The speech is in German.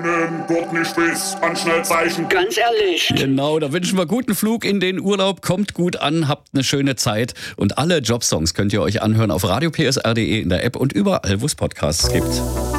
Gurt nicht bis Anschnellzeichen. Ganz ehrlich. Genau, da wünschen wir guten Flug in den Urlaub. Kommt gut an, habt eine schöne Zeit. Und alle Jobsongs könnt ihr euch anhören auf radiopsr.de in der App und überall, wo es Podcasts gibt.